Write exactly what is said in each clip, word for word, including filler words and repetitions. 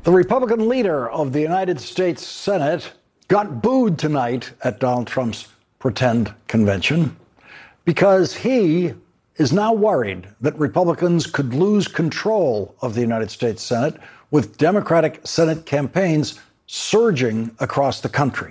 The Republican leader of the United States Senate got booed tonight at Donald Trump's pretend convention because he is now worried that Republicans could lose control of the United States Senate with Democratic Senate campaigns surging across the country.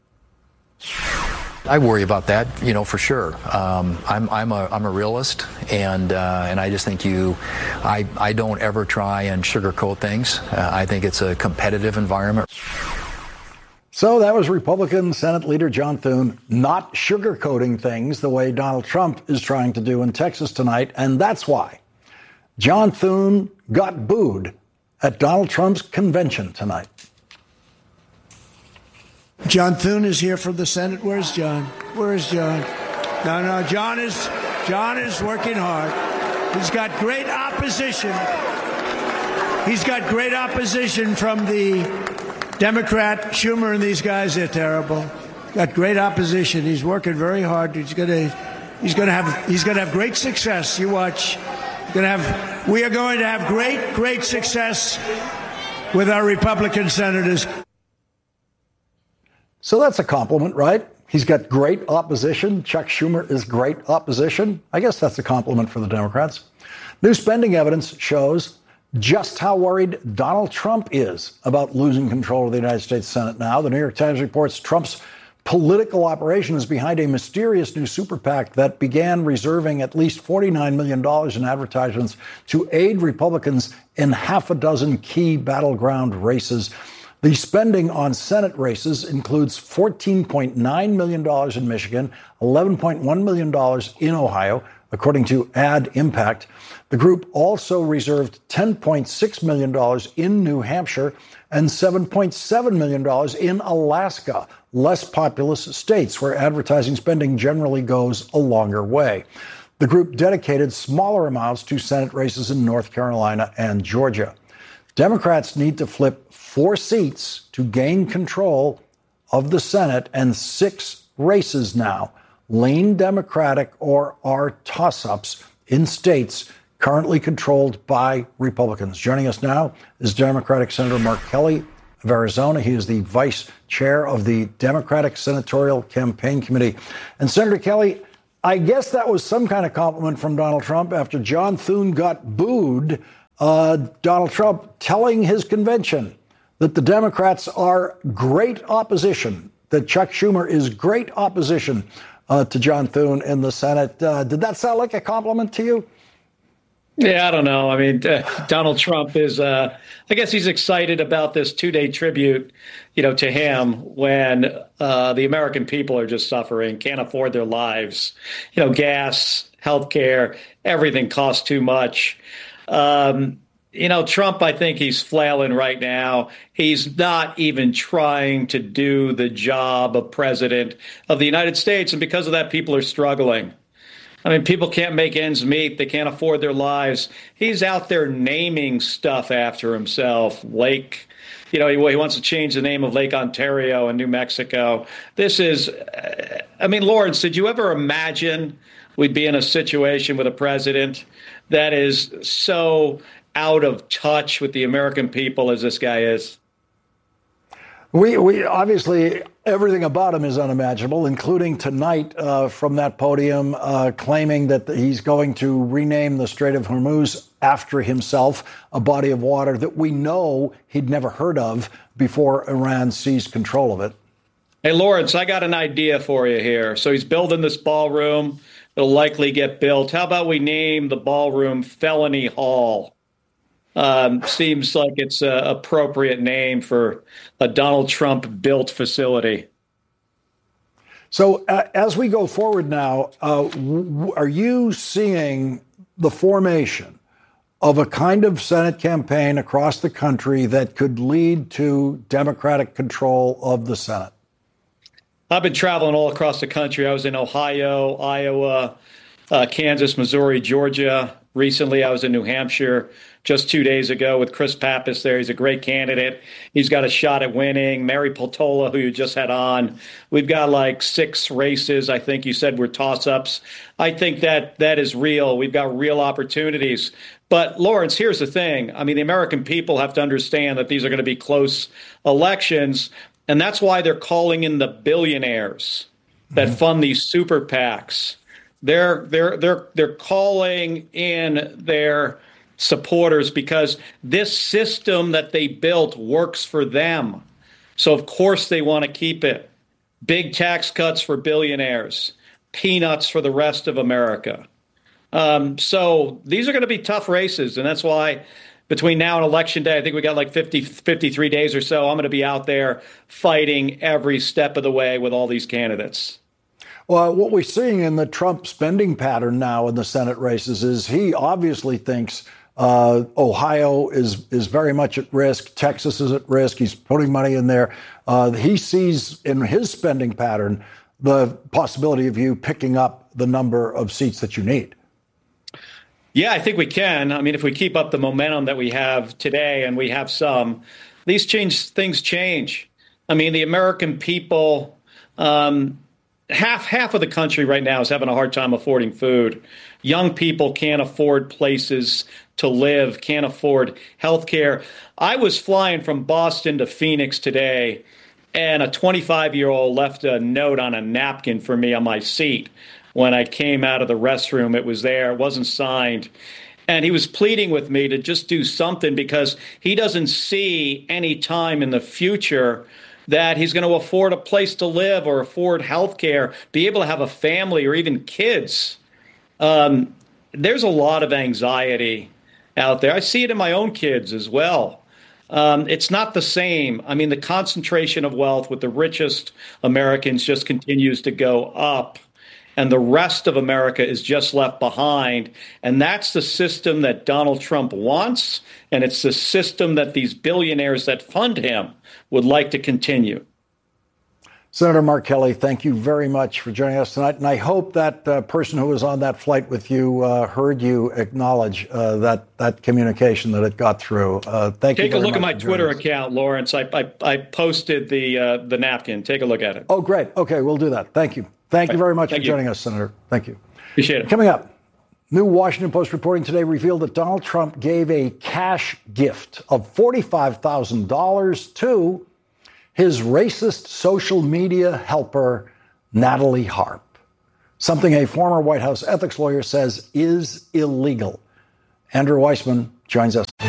I worry about that, you know, for sure. Um, I'm I'm a I'm a realist, and uh, and I just think you, I I don't ever try and sugarcoat things. Uh, I think it's a competitive environment. So that was Republican Senate Leader John Thune not sugarcoating things the way Donald Trump is trying to do in Texas tonight, and that's why John Thune got booed at Donald Trump's convention tonight. John Thune is here from the Senate. Where's John? Where is John? No, no, John is John is working hard. He's got great opposition. He's got great opposition from the Democrat Schumer and these guys. They're terrible. Got great opposition. He's working very hard. He's gonna he's gonna have he's gonna have great success. You watch. Gonna have we are going to have great, great success with our Republican senators. So that's a compliment, right? He's got great opposition. Chuck Schumer is great opposition. I guess that's a compliment for the Democrats. New spending evidence shows just how worried Donald Trump is about losing control of the United States Senate now. The New York Times reports Trump's political operation is behind a mysterious new super PAC that began reserving at least forty-nine million dollars in advertisements to aid Republicans in half a dozen key battleground races. The spending on Senate races includes fourteen point nine million dollars in Michigan, eleven point one million dollars in Ohio, according to Ad Impact. The group also reserved ten point six million dollars in New Hampshire and seven point seven million dollars in Alaska, less populous states where advertising spending generally goes a longer way. The group dedicated smaller amounts to Senate races in North Carolina and Georgia. Democrats need to flip four seats to gain control of the Senate, and six races now lean Democratic or are toss-ups in states currently controlled by Republicans. Joining us now is Democratic Senator Mark Kelly of Arizona. He is the vice chair of the Democratic Senatorial Campaign Committee. And Senator Kelly, I guess that was some kind of compliment from Donald Trump after John Thune got booed. Uh, Donald Trump telling his convention that the Democrats are great opposition, that Chuck Schumer is great opposition uh, to John Thune in the Senate. Uh, did that sound like a compliment to you? Yeah, I don't know. I mean, uh, Donald Trump is, uh, I guess he's excited about this two-day tribute, you know, to him when uh, the American people are just suffering, can't afford their lives. You know, gas, healthcare, everything costs too much. Um, you know, Trump, I think he's flailing right now. He's not even trying to do the job of president of the United States. And because of that, people are struggling. I mean, people can't make ends meet. They can't afford their lives. He's out there naming stuff after himself. Lake, you know, he, he wants to change the name of Lake Ontario in New Mexico. This is, I mean, Lawrence, did you ever imagine we'd be in a situation with a president that is so out of touch with the American people as this guy is? We, we obviously, everything about him is unimaginable, including tonight uh, from that podium uh, claiming that he's going to rename the Strait of Hormuz after himself, a body of water that we know he'd never heard of before Iran seized control of it. Hey, Lawrence, I got an idea for you here. So he's building this ballroom. It'll likely get built. How about we name the ballroom Felony Hall? Um, seems like it's an appropriate name for a Donald Trump built facility. So uh, as we go forward now, uh, w- are you seeing the formation of a kind of Senate campaign across the country that could lead to Democratic control of the Senate? I've been traveling all across the country. I was in Ohio, Iowa, uh, Kansas, Missouri, Georgia. Recently, I was in New Hampshire just two days ago with Chris Pappas there. He's a great candidate. He's got a shot at winning. Mary Peltola, who you just had on. We've got like six races. I think you said were toss-ups. I think that that is real. We've got real opportunities. But Lawrence, here's the thing. I mean, the American people have to understand that these are going to be close elections. And that's why they're calling in the billionaires that mm-hmm. fund these super PACs. They're they're they're they're calling in their supporters because this system that they built works for them. So of course they want to keep it. Big tax cuts for billionaires, peanuts for the rest of America. Um, so these are going to be tough races, and that's why between now and Election Day, I think we got like fifty, fifty-three days or so. I'm going to be out there fighting every step of the way with all these candidates. Well, what we're seeing in the Trump spending pattern now in the Senate races is he obviously thinks uh, Ohio is is very much at risk. Texas is at risk. He's putting money in there. Uh, he sees in his spending pattern the possibility of you picking up the number of seats that you need. Yeah, I think we can. I mean, if we keep up the momentum that we have today, and we have some, these change things change. I mean, the American people, um, half half of the country right now is having a hard time affording food. Young people can't afford places to live, can't afford health care. I was flying from Boston to Phoenix today, and a twenty-five-year-old left a note on a napkin for me on my seat. When I came out of the restroom, it was there. It wasn't signed. And he was pleading with me to just do something because he doesn't see any time in the future that he's going to afford a place to live or afford health care, be able to have a family or even kids. Um, there's a lot of anxiety out there. I see it in my own kids as well. Um, it's not the same. I mean, the concentration of wealth with the richest Americans just continues to go up. And the rest of America is just left behind. And that's the system that Donald Trump wants. And it's the system that these billionaires that fund him would like to continue. Senator Mark Kelly, thank you very much for joining us tonight. And I hope that uh, person who was on that flight with you uh, heard you acknowledge uh, that that communication, that it got through. Uh, thank Take you. Take a look at my us. Twitter account, Lawrence. I, I, I posted the uh, the napkin. Take a look at it. Oh, great. OK, we'll do that. Thank you. Thank right. you very much Thank for you. joining us, Senator. Thank you. Appreciate it. Coming up, new Washington Post reporting today revealed that Donald Trump gave a cash gift of forty-five thousand dollars to his racist social media helper, Natalie Harp, something a former White House ethics lawyer says is illegal. Andrew Weissman joins us.